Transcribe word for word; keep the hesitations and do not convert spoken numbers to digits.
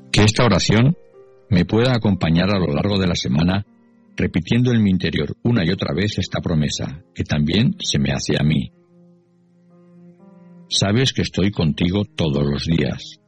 Que esta oración me pueda acompañar a lo largo de la semana, repitiendo en mi interior una y otra vez esta promesa, que también se me hace a mí. Sabes que estoy contigo todos los días.